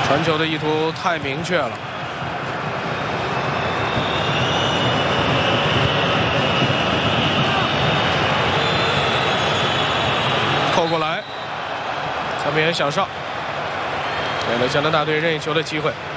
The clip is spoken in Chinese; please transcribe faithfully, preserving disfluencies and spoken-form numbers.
传球的意图太明确了。扣过来，三边小哨，给了加拿大队任意球的机会。